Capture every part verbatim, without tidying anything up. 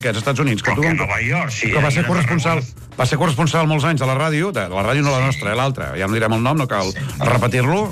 als Estats Units. Que, que a Nova York, sí. Que va ser corresponsal, va ser corresponsal molts anys de la ràdio, de la ràdio no la nostra, eh, l'altra. Ja no direm el nom, no cal repetir-lo.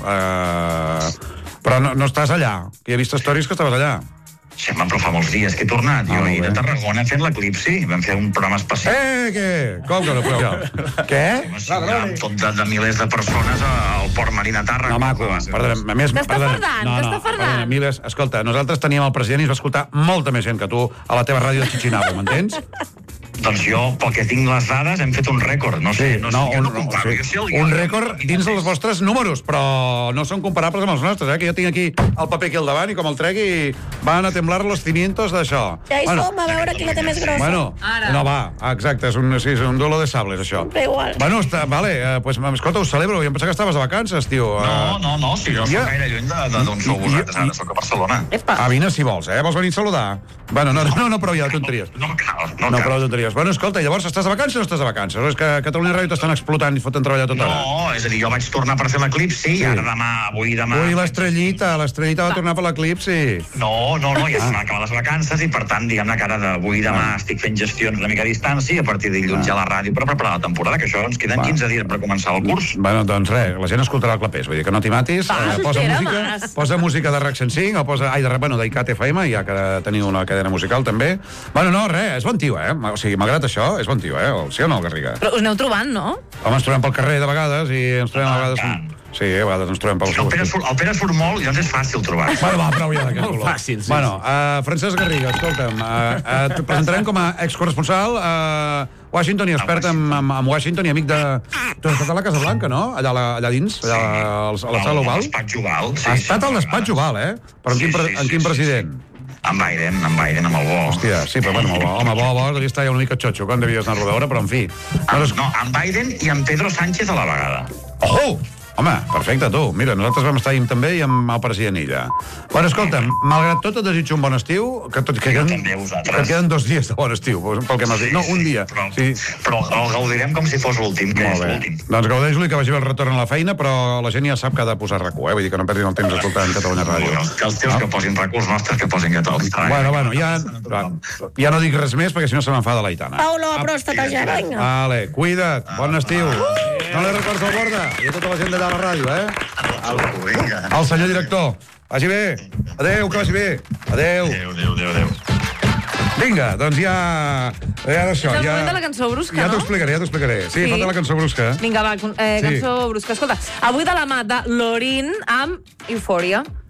Eh, però no, no estàs allà. Que he vist històries que estaves allà. Sí, però fa molts dies que he tornat. Jo he de Tarragona fent l'Eclipsi. Vam fer un programa especial. Eh, què? Com que no podeu? Què? Amb tot de, de milers de persones al Port Marina Tàrrega. No, maco. Perdona, a més... T'està fardant, no, t'està no, fardant. Milers, escolta, nosaltres teníem el president i es va escoltar molta més gent que tu a la teva ràdio de Chichinabo, m'entens? Doncs jo, pel que tinc les dades, hem fet un rècord. No sé, no, no, un, no comparo. sí, Jo sí, un rècord dins dels vostres números, però no són comparables amb els nostres, eh? Que jo tinc aquí el paper aquí al davant i com el tregui van a temblar los cimientos d'això. Ja hi bueno, som, a veure qui la té més grossa. Bueno, Ara. no va, exacte, és un, sí, és un duelo de sables, això. Però igual. Bueno, està, vale, eh, pues, escolta, us celebro, jo em pensava que estaves de vacances, tio. No, no, no, si jo Ja. soc gaire lluny d'on sou vosaltres, ara soc a Barcelona. Ah, vine si vols, eh? Vols venir a saludar? Bueno, no, no, no, però ja de tonteries. No, no cal, no, No, cal. però de tonteries. Bueno, escolta, llavors estàs de vacances o no estàs de vacances? O és que a Catalunya Ràdio t'estan explotant i foten treballar tota hora? No, és a dir, jo vaig tornar per fer l'Eclipsi, sí. Ara demà, avui demà... Ui, l'estrellita, l'estrellita va tornar per l'Eclipsi. No, no, no, ja s'han acabat les vacances i, per tant, diguem-ne que ara d'avui demà Ah. estic fent gestions una mica a distància i a partir de dilluns ja a la ràdio per preparar la temporada, que això ens queden Va. quinze dies per començar el curs. Bueno, doncs res, la gent escoltarà el clapés, vull dir que no t'hi matis. Va, Eh, posa, espera, música, Mas. posa música de RAC cent cinc, o posa... Ai, de, bueno, d'Icat F M, ja que teniu una cadena musical també. Bueno, no, res, és bon tio, eh? O sigui, malgrat això, és bon tio, eh? Sí o no, Garriga? Però us aneu trobant, no? Home, ens trobem pel carrer de vegades i ens trobem a vegades... tant. Sí, a vegades ens trobem pel... El Pere, surt, el Pere surt molt i llavors és fàcil trobar. Bueno, va, prou ja d'aquest color. fàcil, sí, Bueno, uh, Francesc Garriga, escolta'm, uh, uh, et presentarem com a excorresponsal a uh, Washington i expert en, en, en Washington i amic de... Tu has estat a la Casa Blanca, no? Allà, la, allà dins, allà a la sala oval. Al despatx oval. Sí, Ha estat al despatx oval, eh? Però amb Sí, quin, pre sí, amb sí, quin sí, president? Amb Biden, amb Biden, amb el bo. Hòstia, sí, però bueno, home, bo, bo, devia estar ja una mica xotxo, quan devies anar-lo a veure, però en fi. Amb, no, amb Biden i amb Pedro Sánchez a la vegada. Oh! Home, perfecte, tu. Mira, nosaltres vam estar ahir també i amb el president Illa. Bueno, escolta'm, malgrat tot et desitjo un bon estiu, que, tot, que, Jo queden, també a vosaltres. que queden dos dies de bon estiu, pel que m'has dit. No, un dia. Però, Sí. però el gaudirem com si fos l'últim, que Molt és bé. l'últim. Doncs gaudeix-lo i que vagi bé el retorn a la feina, però la gent ja sap que ha de posar rac u, eh? Vull dir que no perdin el temps escoltant Catalunya Ràdio. Que els teus que posin recurs nostres, que posin Catalunya. Bueno, bueno, ja, ja no dic res més perquè si no se m'enfada l'Aitana. Paulo, a pròstata ja, vinga. Vale, cuida't, bon estiu. No li records el borda i a tota la gent d'allà a la ràdio, eh? Vinga. El senyor director, vagi bé. Adéu, que vagi bé. Adéu. Adéu, adéu, adéu, adéu. Vinga, doncs ja... Ja d'això, És el ja... moment de la cançó brusca, Ja no? t'ho explicaré, ja t'ho explicaré. Sí, Sí. falta la cançó brusca. Vinga, va, con- eh, Sí. cançó brusca. Escolta, avui de la mà de Lorin amb Euphoria.